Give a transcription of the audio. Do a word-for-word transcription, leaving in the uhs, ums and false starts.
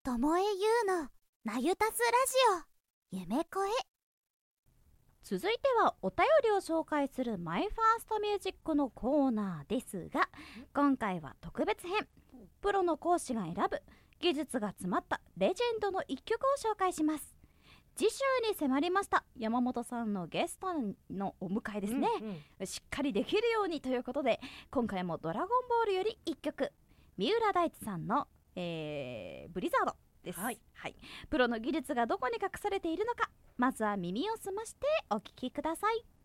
ともえゆうのなゆたすラジオ夢声。 続いてはお便りを紹介するマイファーストミュージックのコーナーですが、今回は特別編、プロの講師が選ぶ技術が詰まったレジェンドの一曲を紹介します。次週に迫りました山本さんのゲストのお迎えですね、うんうん、しっかりできるようにということで、今回もドラゴンボールよりいっきょく、三浦大知さんの、えー、ブリザードです、はいはい、プロの技術がどこに隠されているのか、まずは耳を澄ましてお聞きください。